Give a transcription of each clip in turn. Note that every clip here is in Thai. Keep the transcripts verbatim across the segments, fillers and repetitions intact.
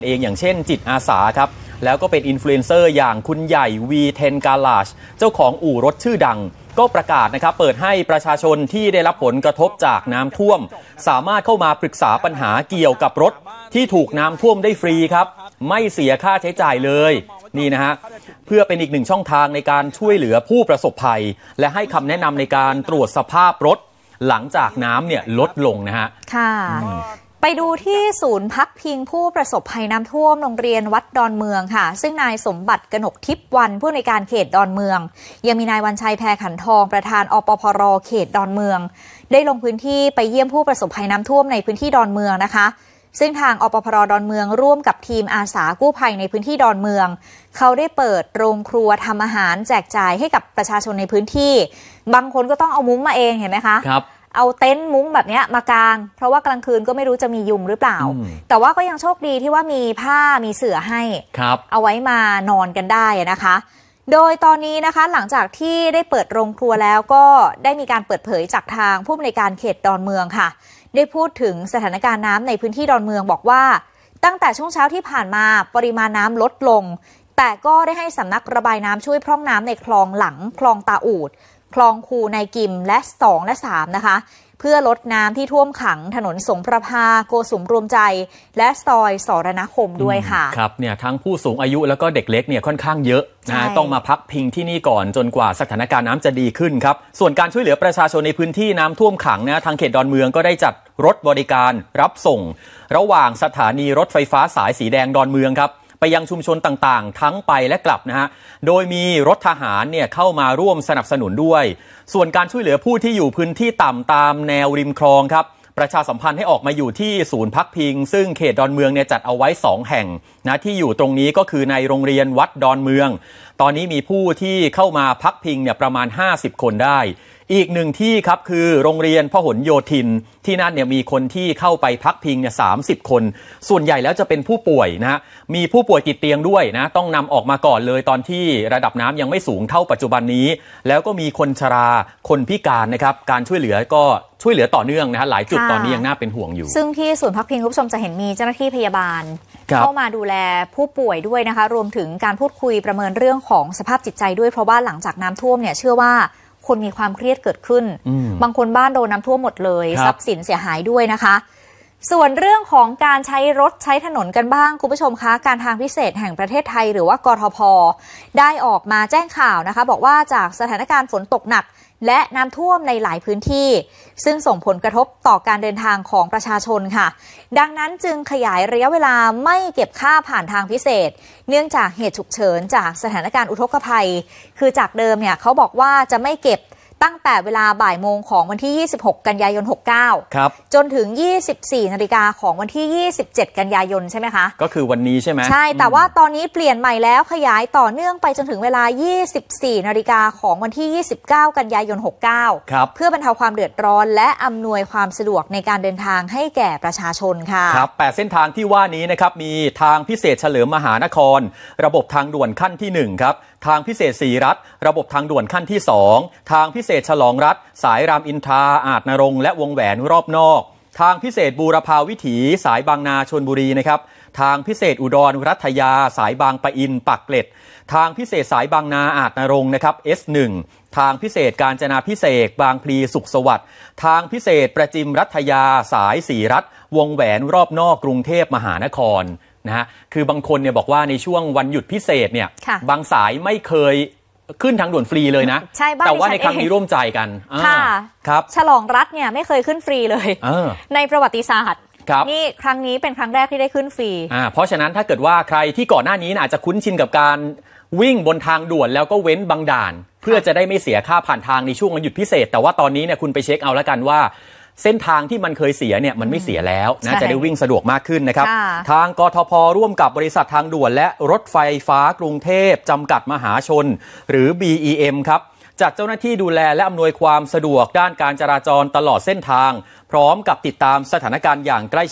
เองอย่างเช่นจิตอาสาครับแล้วก็เป็นอินฟลูเอนเซอร์อย่างคุณใหญ่ วี เทน กาลาชเจ้าของอู่รถชื่อดังก็ประกาศนะครับเปิดให้ประชาชนที่ได้รับผลกระทบจากน้ำท่วมสามารถเข้ามาปรึกษาปัญหาเกี่ยวกับรถที่ถูกน้ำท่วมได้ฟรีครับไม่เสียค่าใช้จ่ายเลยนี่นะฮะเพื่อเป็นอีกหนึ่งช่องทางในการช่วยเหลือผู้ประสบภัยและให้คำแนะนำในการตรวจสภาพรถหลังจากน้ำเนี่ยลดลงนะฮะค่ะไปดูที่ศูนย์พักพิงผู้ประสบภัยน้ำท่วมโรงเรียนวัดดอนเมืองค่ะซึ่งนายสมบัติกนกทิพย์วันผู้อำนวยการเขตดอนเมืองยังมีนายวันชัยแพรขันทองประธานอปพรเขตดอนเมืองได้ลงพื้นที่ไปเยี่ยมผู้ประสบภัยน้ำท่วมในพื้นที่ดอนเมืองนะคะซึ่งทางอปพรดอนเมืองร่วมกับทีมอาสากู้ภัยในพื้นที่ดอนเมืองเขาได้เปิดโรงครัวทำอาหารแจกจ่ายให้กับประชาชนในพื้นที่บางคนก็ต้องเอามุ้งมาเองเห็นไหมคะครับเอาเต็นท์มุ้งแบบนี้มากางเพราะว่ากลางคืนก็ไม่รู้จะมียุงหรือเปล่าแต่ว่าก็ยังโชคดีที่ว่ามีผ้ามีเสื่อให้เอาไว้มานอนกันได้นะคะโดยตอนนี้นะคะหลังจากที่ได้เปิดโรงครัวแล้วก็ได้มีการเปิดเผยจากทางผู้อำนวยการเขตดอนเมืองค่ะได้พูดถึงสถานการณ์น้ำในพื้นที่ดอนเมืองบอกว่าตั้งแต่ช่วงเช้าที่ผ่านมาปริมาณน้ำลดลงแต่ก็ได้ให้สำนักระบายน้ำช่วยพร่องน้ำในคลองหลังคลองตาอูดคลองคูนายกิมและสองและสามนะคะเพื่อลดน้ำที่ท่วมขังถนนสงประภาโกสุมรวมใจและซอยสรณคมด้วยค่ะครับเนี่ยทั้งผู้สูงอายุแล้วก็เด็กเล็กเนี่ยค่อนข้างเยอะนะต้องมาพักพิงที่นี่ก่อนจนกว่าสถานการณ์น้ำจะดีขึ้นครับส่วนการช่วยเหลือประชาชนในพื้นที่น้ำท่วมขังนะทางเขตดอนเมืองก็ได้จัดรถบริการรับส่งระหว่างสถานีรถไฟฟ้าสายสีแดงดอนเมืองครับไปยังชุมชนต่างๆทั้งไปและกลับนะฮะโดยมีรถทหารเนี่ยเข้ามาร่วมสนับสนุนด้วยส่วนการช่วยเหลือผู้ที่อยู่พื้นที่ต่ำตามแนวริมคลองครับประชาสัมพันธ์ให้ออกมาอยู่ที่ศูนย์พักพิงซึ่งเขตดอนเมืองเนี่ยจัดเอาไว้สองแห่งนะที่อยู่ตรงนี้ก็คือในโรงเรียนวัดดอนเมืองตอนนี้มีผู้ที่เข้ามาพักพิงเนี่ยประมาณห้าสิบคนได้อีกหนึ่งที่ครับคือโรงเรียนพหลโยธินที่นั่นเนี่ยมีคนที่เข้าไปพักพิงเนี่ยสามสิบคนส่วนใหญ่แล้วจะเป็นผู้ป่วยนะมีผู้ป่วยติดเตียงด้วยนะต้องนำออกมาก่อนเลยตอนที่ระดับน้ำยังไม่สูงเท่าปัจจุบันนี้แล้วก็มีคนชราคนพิการนะครับการช่วยเหลือก็ช่วยเหลือต่อเนื่องนะฮะหลายจุดตอนนี้ยังน่าเป็นห่วงอยู่ซึ่งที่ศูนย์พักพิงคุณผู้ชมจะเห็นมีเจ้าหน้าที่พยาบาลเข้ามาดูแลผู้ป่วยด้วยนะคะรวมถึงการพูดคุยประเมินเรื่องของสภาพจิตใจด้วยเพราะว่าหลังจากน้ำท่วมเนี่ยเชื่อว่าคนมีความเครียดเกิดขึ้นบางคนบ้านโดนน้ำท่วมหมดเลยทรัพย์สินเสียหายด้วยนะคะส่วนเรื่องของการใช้รถใช้ถนนกันบ้างคุณผู้ชมคะการทางพิเศษแห่งประเทศไทยหรือว่ากทพ.ได้ออกมาแจ้งข่าวนะคะบอกว่าจากสถานการณ์ฝนตกหนักและน้ำท่วมในหลายพื้นที่ซึ่งส่งผลกระทบต่อการเดินทางของประชาชนค่ะดังนั้นจึงขยายระยะเวลาไม่เก็บค่าผ่านทางพิเศษเนื่องจากเหตุฉุกเฉินจากสถานการณ์อุทกภัยคือจากเดิมเนี่ยเขาบอกว่าจะไม่เก็บตั้งแต่เวลาบ่ายโมงของวันที่ยี่สิบหกกันยายนหกสิบเก้าครับจนถึงยี่สิบสี่นาฬิกาของวันที่ยี่สิบเจ็ดกันยายนใช่ไหมคะก็คือวันนี้ใช่ไหมใช่แต่ว่าตอนนี้เปลี่ยนใหม่แล้วขยายต่อเนื่องไปจนถึงเวลายี่สิบสี่นาฬิกาของวันที่ยี่สิบเก้ากันยายนหกสิบเก้าครับเพื่อบรรเทาความเดือดร้อนและอำนวยความสะดวกในการเดินทางให้แก่ประชาชนค่ะครับแปดเส้นทางที่ว่านี้นะครับมีทางพิเศษเฉลิมมหานครระบบทางด่วนขั้นที่หนึ่งครับทางพิเศษศรีรัฐระบบทางด่วนขั้นที่สองทางพิเศษฉลองรัฐสายรามอินทราอาจนรงค์และวงแหวนรอบนอกทางพิเศษบูรพาวิถีสายบางนาชลบุรีนะครับทางพิเศษอุดรรัตยาสายบางปะอินปักเกร็ดทางพิเศษสายบางนาอาจนรงค์นะครับ เอส หนึ่ง ทางพิเศษกาญจนาพิเศษบางพลีสุขสวัสดิ์ทางพิเศษประจิมรัตยาสายศรีรัฐวงแหวนรอบนอกกรุงเทพมหานครนะฮะคือบางคนเนี่ยบอกว่าในช่วงวันหยุดพิเศษเนี่ยบางสายไม่เคยขึ้นทางด่วนฟรีเลยนะแต่ว่าในครั้งนี้ร่วมใจกันค่ะครับฉลองรัฐเนี่ยไม่เคยขึ้นฟรีเลยในประวัติศาสตร์นี่ครั้งนี้เป็นครั้งแรกที่ได้ขึ้นฟรีอ่าเพราะฉะนั้นถ้าเกิดว่าใครที่ก่อนหน้านี้อาจจะคุ้นชินกับการวิ่งบนทางด่วนแล้วก็เว้นบางด่านเพื่อจะได้ไม่เสียค่าผ่านทางในช่วงวันหยุดพิเศษแต่ว่าตอนนี้เนี่ยคุณไปเช็คเอาแล้วกันว่าเส้นทางที่มันเคยเสียเนี่ยมันไม่เสียแล้วนะจะได้วิ่งสะดวกมากขึ้นนะครับทางกทพ.ร่วมกับบริษัททางด่วนและรถไฟฟ้ากรุงเทพจำกัดมหาชนหรือ บี อี เอ็ม ครับจัดเจ้าหน้าที่ดูแลและอำนวยความสะดวกด้านการจราจรตลอดเส้นทางพร้อมกับติดตามสถานการณ์อย่างใกล้ชิด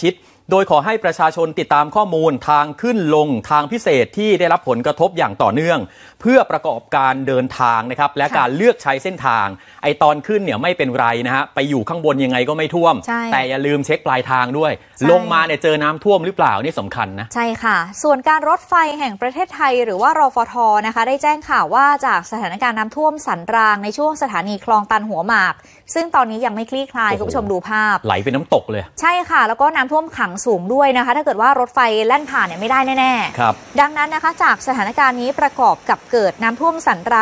โดยขอให้ประชาชนติดตามข้อมูลทางขึ้นลงทางพิเศษที่ได้รับผลกระทบอย่างต่อเนื่องเพื่อประกอบการเดินทางนะครับและการเลือกใช้เส้นทางไอตอนขึ้นเนี่ยไม่เป็นไรนะฮะไปอยู่ข้างบนยังไงก็ไม่ท่วมแต่อย่าลืมเช็คปลายทางด้วยลงมาเนี่ยเจอน้ำท่วมหรือเปล่านี่สำคัญนะใช่ค่ะส่วนการรถไฟแห่งประเทศไทยหรือว่ารฟท.นะคะได้แจ้งข่าวว่าจากสถานการณ์น้ำท่วมสันรางในช่วงสถานีคลองตันหัวหมากซึ่งตอนนี้ยังไม่คลี่คลายคุณผู้ชมดูภาพไหลเป็นน้ำตกเลยใช่ค่ะแล้วก็น้ำท่วมขังสูงด้วยนะคะถ้าเกิดว่ารถไฟแล่นผ่านเนี่ยไม่ได้แน่ๆดังนั้นนะคะจากสถานการณ์นี้ประกอบกับเกิดน้ำท่วมสันราง